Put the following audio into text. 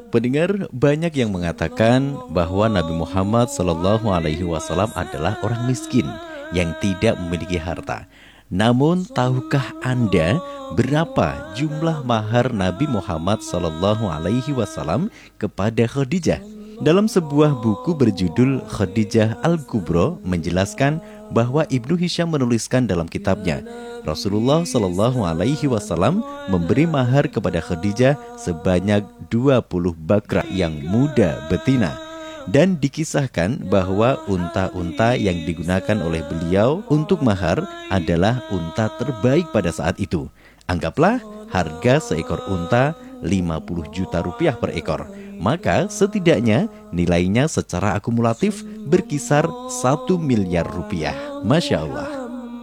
Pendengar, banyak yang mengatakan bahwa Nabi Muhammad SAW adalah orang miskin yang tidak memiliki harta. Namun, tahukah Anda berapa jumlah mahar Nabi Muhammad SAW kepada Khadijah? Dalam sebuah buku berjudul Khadijah Al-Kubro menjelaskan bahwa Ibnu Hisham menuliskan dalam kitabnya, Rasulullah SAW memberi mahar kepada Khadijah sebanyak 20 bakra yang muda betina. Dan dikisahkan bahwa unta-unta yang digunakan oleh beliau untuk mahar adalah unta terbaik pada saat itu. Anggaplah harga seekor unta 50 juta rupiah per ekor. Maka setidaknya nilainya secara akumulatif berkisar 1 miliar rupiah. Masya Allah.